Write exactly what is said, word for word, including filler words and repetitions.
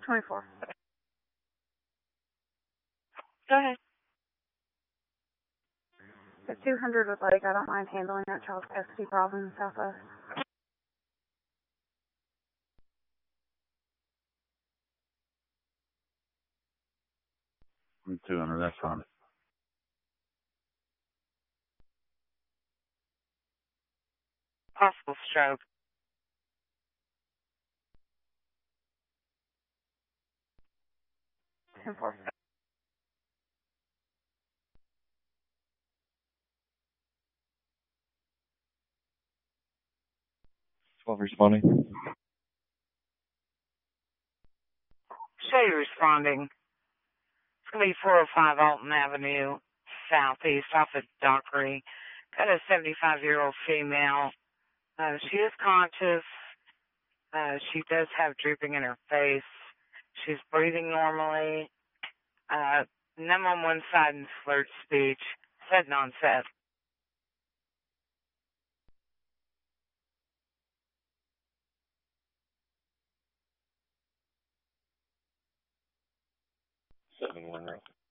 twenty-four. Go ahead. At two hundred with Lake, I don't mind handling that child's custody problem in Southwest. two hundred, that's fine. Possible stroke. ten four. twelve responding. Show you responding. It's going to be four oh five Alton Avenue, southeast, off of Dockery. Got a seventy-five-year-old female. Uh, she is conscious. Uh, she does have drooping in her face. She's breathing normally. Uh, numb on one side and slurred speech. Sudden onset. seven one.